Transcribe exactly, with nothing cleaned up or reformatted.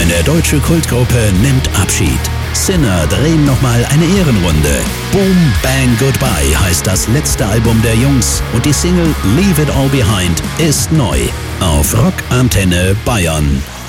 Eine deutsche Kultgruppe nimmt Abschied. Sinner drehen nochmal eine Ehrenrunde. Boom, Bang, Goodbye heißt das letzte Album der Jungs und die Single Leave It All Behind ist neu auf Rock Antenne Bayern.